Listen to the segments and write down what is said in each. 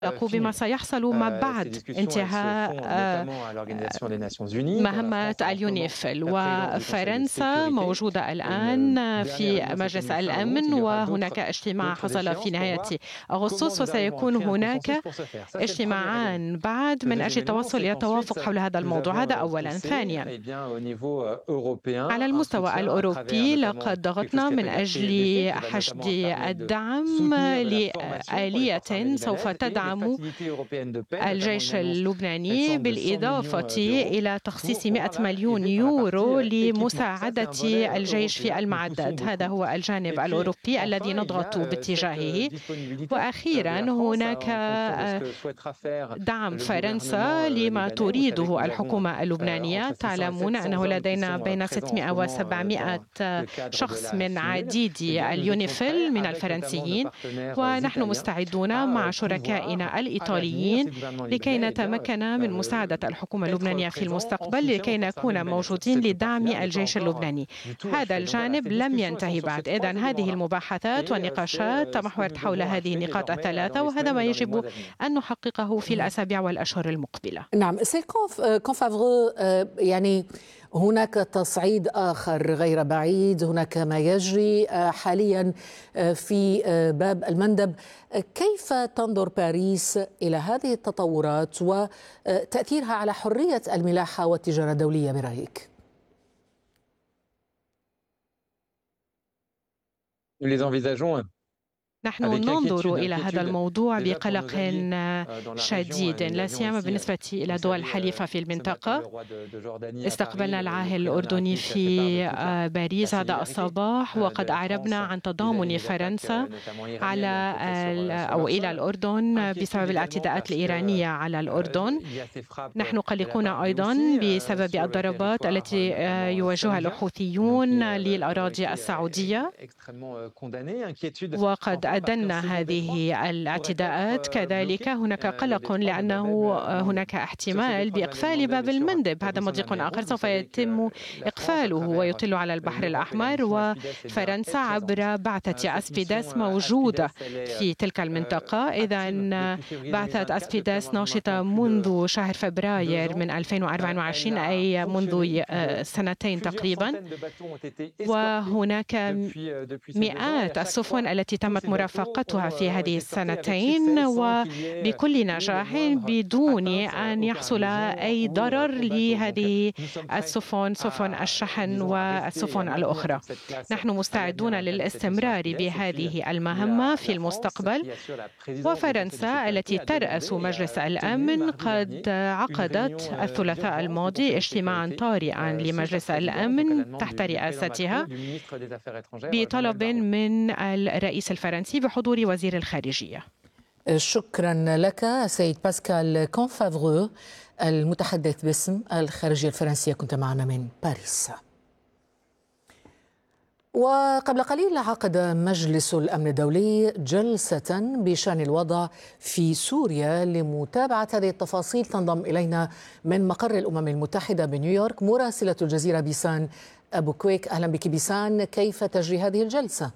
بما سيحصل ما بعد انتهاء مهمة اليونيفيل. وفرنسا موجودة الآن في مجلس الأمن، وهناك اجتماع حصل في نهاية أغسطس، وسيكون هناك اجتماعان بعد من أجل التوصل إلى توافق حول هذا الموضوع. هذا أولا. ثانيا، على المستوى الأوروبي لقد ضغطنا من أجل حشد الدعم لآلية سوف تدعم الجيش اللبناني، بالإضافة إلى تخصيص 100 مليون يورو لمساعدة الجيش في المعدات. هذا هو الجانب الأوروبي الذي نضغط باتجاهه. وأخيرا، هناك دعم فرنسا لما تريده الحكومة اللبنانية. تعلمون أنه لدينا بين 600 و 700 شخص من عديد اليونيفيل من الفرنسيين، ونحن مستعدون مع شركائنا الإيطاليين لكي نتمكن من مساعدة الحكومة اللبنانية في المستقبل، لكي نكون موجودين لدعم الجيش اللبناني. هذا الجانب لم ينتهي بعد. إذن هذه المباحثات والنقاشات تمحورت حول هذه النقاط الثلاثة، وهذا ما يجب أن نحققه في الأسابيع والأشهر المقبلة. نعم سيد كونفافغو، يعني هناك تصعيد آخر غير بعيد، هناك ما يجري حاليا في باب المندب. كيف تنظر باريس إلى هذه التطورات وتأثيرها على حرية الملاحة والتجارة الدولية برأيك؟ نحن ننظر إلى هذا الموضوع بقلق شديد، لا سيما بالنسبة إلى دول الحليفة في المنطقة. استقبلنا العاهل الأردني في باريس هذا الصباح، وقد أعربنا عن تضامن فرنسا على أو إلى الأردن بسبب الاعتداءات الإيرانية على الأردن. نحن قلقون أيضا بسبب الضربات التي يواجهها الحوثيون للأراضي السعودية، وقد أدنا هذه الاعتداءات. كذلك هناك قلق لأنه هناك احتمال بإقفال باب المندب. هذا مضيق آخر سوف يتم إقفاله ويطل على البحر الأحمر، وفرنسا عبر بعثة أسبيداس موجودة في تلك المنطقة. إذن بعثة أسبيداس ناشطة منذ شهر فبراير من 2024، أي منذ سنتين تقريبا، وهناك مئات السفن التي تمت مرافقتها في هذه السنتين وبكل نجاح بدون أن يحصل أي ضرر لهذه السفن، سفن الشحن والسفن الأخرى. نحن مستعدون للاستمرار بهذه المهمة في المستقبل. وفرنسا التي ترأس مجلس الأمن قد عقدت الثلاثاء الماضي اجتماعا طارئا لمجلس الأمن تحت رئاستها بطلب من الرئيس الفرنسي بحضور وزير الخارجية. شكرا لك سيد باسكال كونفافغو، المتحدث باسم الخارجية الفرنسية، كنت معنا من باريس. وقبل قليل عقد مجلس الأمن الدولي جلسة بشأن الوضع في سوريا. لمتابعة هذه التفاصيل تنضم إلينا من مقر الأمم المتحدة بنيويورك مراسلة الجزيرة بيسان أبو كويك. أهلا بك بيسان، كيف تجري هذه الجلسة؟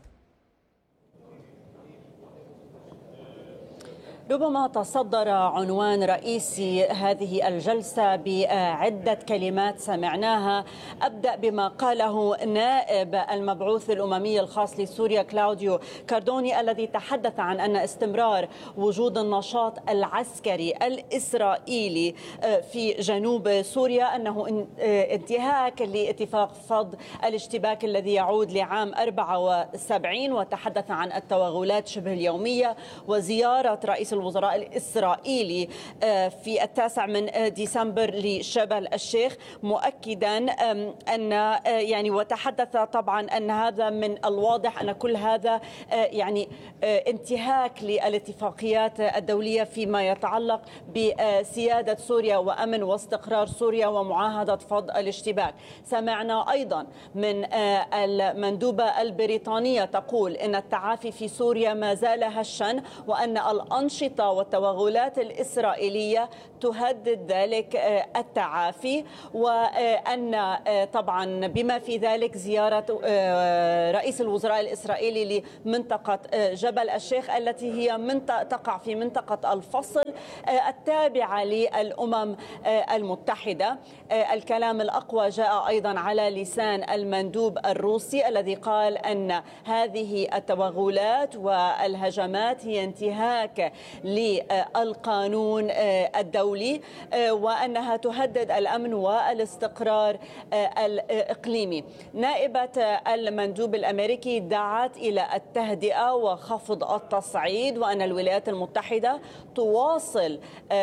ربما تصدر عنوان رئيسي هذه الجلسة بعدة كلمات سمعناها. أبدأ بما قاله نائب المبعوث الأممي الخاص لسوريا كلاوديو كاردوني، الذي تحدث عن أن استمرار وجود النشاط العسكري الإسرائيلي في جنوب سوريا أنه انتهاك لاتفاق فض الاشتباك الذي يعود لعام 74، وتحدث عن التوغلات شبه اليومية وزيارة رئيس الوزراء الإسرائيلي في 9 ديسمبر لجبل الشيخ، مؤكدا أن يعني وتحدث طبعا أن هذا من الواضح أن كل هذا يعني انتهاك للاتفاقيات الدولية فيما يتعلق بسيادة سوريا وأمن واستقرار سوريا ومعاهدة فض الاشتباك. سمعنا أيضا من المندوبة البريطانية تقول أن التعافي في سوريا ما زال هشا، وأن الأنشطة الأنشطة والتوغلات الإسرائيلية تهدد ذلك التعافي، وأن طبعا بما في ذلك زيارة رئيس الوزراء الإسرائيلي لمنطقة جبل الشيخ التي هي تقع في منطقة الفصل التابعة للأمم المتحدة. الكلام الأقوى جاء أيضا على لسان المندوب الروسي الذي قال أن هذه التوغلات والهجمات هي انتهاك للقانون الدولي، وأنها تهدد الأمن والاستقرار الإقليمي. نائبة المندوب الأمريكي دعت إلى التهدئة وخفض التصعيد، وأن الولايات المتحدة تواصل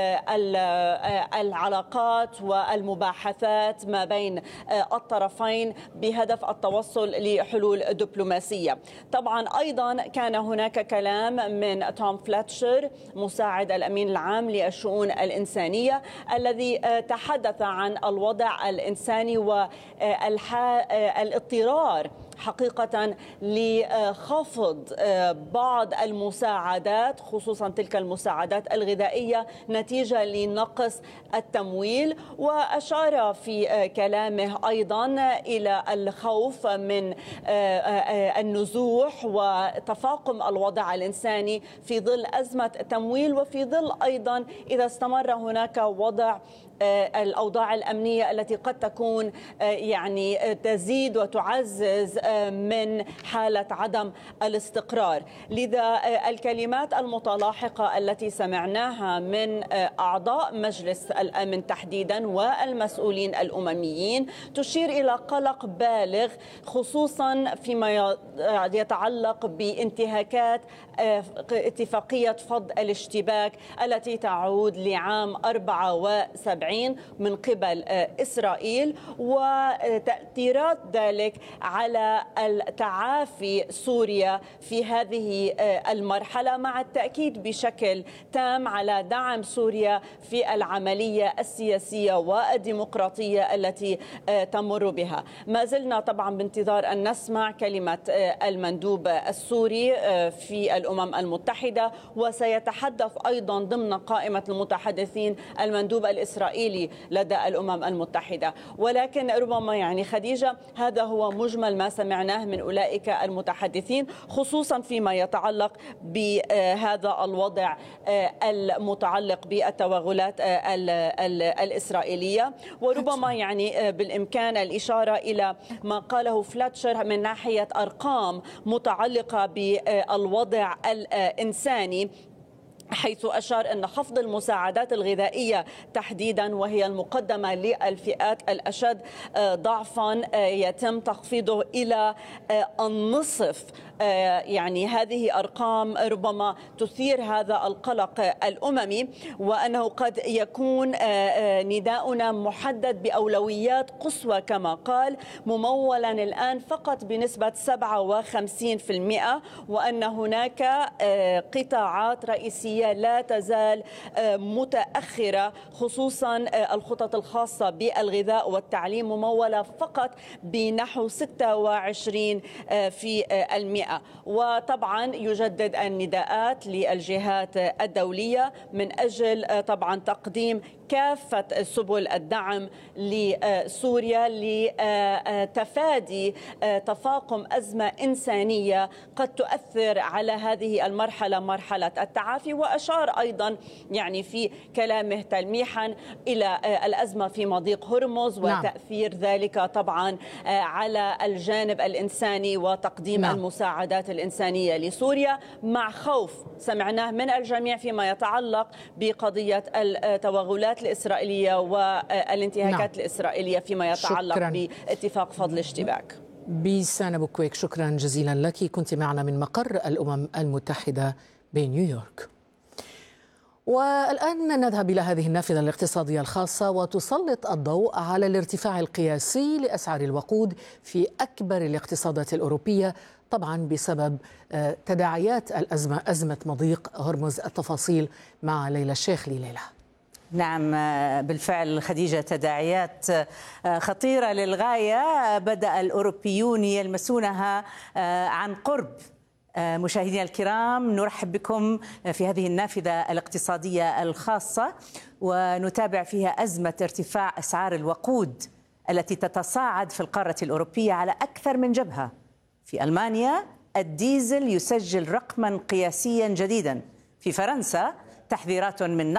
العلاقات والمباحثات ما بين الطرفين بهدف التوصل لحلول دبلوماسية. طبعا أيضا كان هناك كلام من توم فلاتشر مساعد الأمين العام للشؤون الإنسانية الذي تحدث عن الوضع الإنساني والاضطرار حقيقة لخفض بعض المساعدات، خصوصا تلك المساعدات الغذائية نتيجة لنقص التمويل. وأشار في كلامه أيضا إلى الخوف من النزوح وتفاقم الوضع الإنساني في ظل أزمة تمويل، وفي ظل أيضا إذا استمر هناك وضع الأوضاع الأمنية التي قد تكون يعني تزيد وتعزز من حالة عدم الاستقرار. لذا الكلمات المتلاحقة التي سمعناها من أعضاء مجلس الأمن تحديدا والمسؤولين الأمميين تشير إلى قلق بالغ، خصوصا فيما يتعلق بانتهاكات اتفاقية فض الاشتباك التي تعود لعام 74 من قبل إسرائيل، وتأثيرات ذلك على التعافي سوريا في هذه المرحلة، مع التأكيد بشكل تام على دعم سوريا في العملية السياسية والديمقراطية التي تمر بها. ما زلنا طبعا بانتظار أن نسمع كلمة المندوب السوري في الأمم المتحدة، وسيتحدث أيضا ضمن قائمة المتحدثين المندوب الإسرائيلي لدى الأمم المتحدة. ولكن ربما يعني خديجة هذا هو مجمل ما سمعناه من أولئك المتحدثين، خصوصا فيما يتعلق بهذا الوضع المتعلق بالتوغلات الإسرائيلية. وربما يعني بالإمكان الإشارة إلى ما قاله فلاتشر من ناحية أرقام متعلقة بالوضع الإنساني، حيث أشار أن خفض المساعدات الغذائية تحديدا وهي المقدمة للفئات الأشد ضعفا يتم تخفيضه إلى النصف. يعني هذه أرقام ربما تثير هذا القلق الأممي، وأنه قد يكون نداؤنا محدد بأولويات قصوى كما قال، ممولا الآن فقط بنسبة 57%، وأن هناك قطاعات رئيسية لا تزال متأخرة، خصوصا الخطط الخاصة بالغذاء والتعليم ممولة فقط بنحو 26%. وطبعا يجدد النداءات للجهات الدولية من أجل طبعا تقديم كافة سبل الدعم لسوريا لتفادي تفاقم أزمة إنسانية قد تؤثر على هذه المرحلة، مرحلة التعافي. وأشار أيضا يعني في كلامه تلميحا إلى الأزمة في مضيق هرمز وتأثير ذلك طبعا على الجانب الإنساني وتقديم المساعدات الإنسانية لسوريا، مع خوف سمعناه من الجميع فيما يتعلق بقضية التوغلات الإسرائيلية والانتهاكات الإسرائيلية فيما يتعلق باتفاق فض الاشتباك. بيسان بوكويك، شكرا جزيلا لك، كنت معنا من مقر الأمم المتحدة بنيويورك. والآن نذهب إلى هذه النافذة الاقتصادية الخاصة، وتسلط الضوء على الارتفاع القياسي لأسعار الوقود في أكبر الاقتصادات الأوروبية، طبعا بسبب تداعيات الأزمة، أزمة مضيق هرمز. التفاصيل مع ليلى الشيخ. ليلى. نعم بالفعل خديجة، تداعيات خطيرة للغاية بدأ الأوروبيون يلمسونها عن قرب مشاهدينا الكرام، نرحب بكم في هذه النافذة الاقتصادية الخاصة، ونتابع فيها أزمة ارتفاع أسعار الوقود التي تتصاعد في القارة الأوروبية على أكثر من جبهة. في ألمانيا الديزل يسجل رقما قياسيا جديدا، في فرنسا تحذيرات من